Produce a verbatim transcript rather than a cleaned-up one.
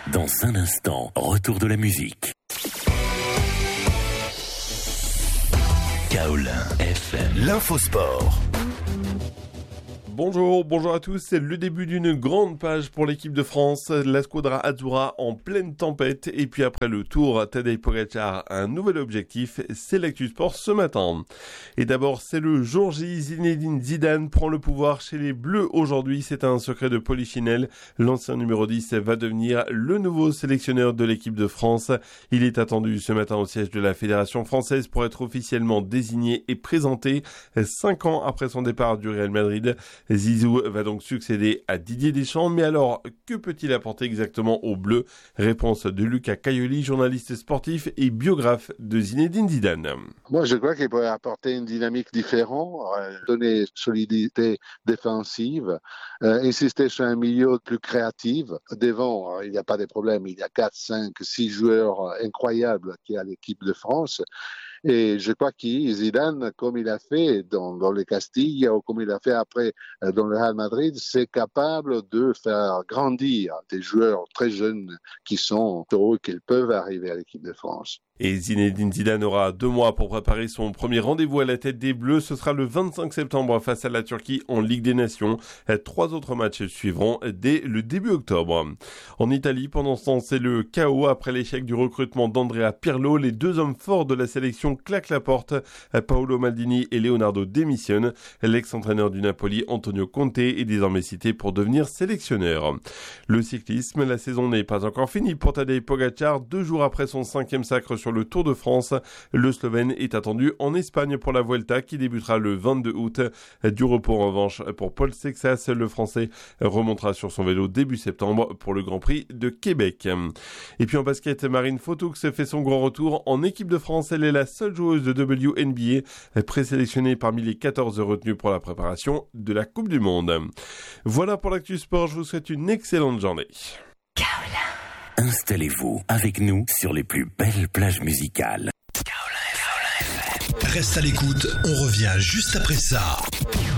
Dans un instant, retour de la musique. Kaolin F M. L'infosport. Bonjour, bonjour à tous. C'est le début d'une grande page pour l'équipe de France. La Squadra Azzurra en pleine tempête. Et puis après le Tour, Tadej Pogačar a un nouvel objectif. C'est l'actu sport ce matin. Et d'abord, c'est le jour J. Zinedine Zidane prend le pouvoir chez les Bleus aujourd'hui. C'est un secret de Polichinelle. L'ancien numéro dix va devenir le nouveau sélectionneur de l'équipe de France. Il est attendu ce matin au siège de la Fédération française pour être officiellement désigné et présenté. Cinq ans après son départ du Real Madrid, Zizou va donc succéder à Didier Deschamps. Mais alors, que peut-il apporter exactement aux Bleus? Réponse de Lucas Caioli, journaliste sportif et biographe de Zinedine Zidane. Moi, je crois qu'il pourrait apporter une dynamique différente, euh, donner solidité défensive, euh, insister sur un milieu plus créatif. Devant, euh, il n'y a pas de problème. Il y a quatre, cinq, six joueurs incroyables qui a l'équipe de France. Et je crois que Zidane, comme il a fait dans, dans le Castille ou comme il a fait après dans le Real Madrid, c'est capable de faire grandir des joueurs très jeunes qui sont heureux qu'ils peuvent arriver à l'équipe de France. Et Zinedine Zidane aura deux mois pour préparer son premier rendez-vous à la tête des Bleus. Ce sera le vingt-cinq septembre face à la Turquie en Ligue des Nations. Trois autres matchs suivront dès le début octobre. En Italie, pendant ce temps, c'est le chaos après l'échec du recrutement d'Andrea Pirlo. Les deux hommes forts de la sélection claquent la porte. Paolo Maldini et Leonardo démissionnent. L'ex-entraîneur du Napoli, Antonio Conte, est désormais cité pour devenir sélectionneur. Le cyclisme, la saison n'est pas encore finie pour Tadej Pogačar. Deux jours après son cinquième sacre sur le Tour de France, le Slovène est attendu en Espagne pour la Vuelta qui débutera le vingt-deux août. Du repos en revanche pour Paul Sexas, le Français remontera sur son vélo début septembre pour le Grand Prix de Québec. Et puis en basket, Marine Fotoux fait son grand retour en équipe de France. Elle est la seule joueuse de W N B A présélectionnée parmi les quatorze retenues pour la préparation de la Coupe du Monde. Voilà pour l'actu sport, je vous souhaite une excellente journée. Installez-vous avec nous sur les plus belles plages musicales. Reste à l'écoute, on revient juste après ça.